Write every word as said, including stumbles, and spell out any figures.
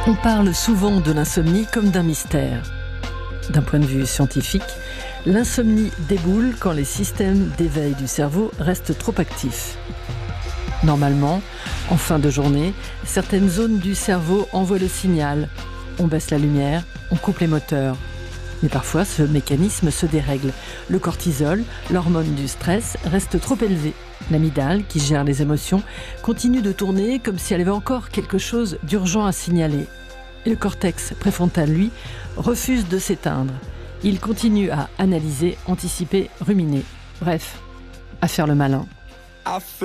On parle souvent de l'insomnie comme d'un mystère. D'un point de vue scientifique, l'insomnie déboule quand les systèmes d'éveil du cerveau restent trop actifs. Normalement, en fin de journée, certaines zones du cerveau envoient le signal. On baisse la lumière, on coupe les moteurs. Mais parfois, ce mécanisme se dérègle. Le cortisol, l'hormone du stress, reste trop élevé. L'amygdale, qui gère les émotions, continue de tourner comme si elle avait encore quelque chose d'urgent à signaler. Et le cortex préfrontal, lui, refuse de s'éteindre. Il continue à analyser, anticiper, ruminer. Bref, à faire le malin.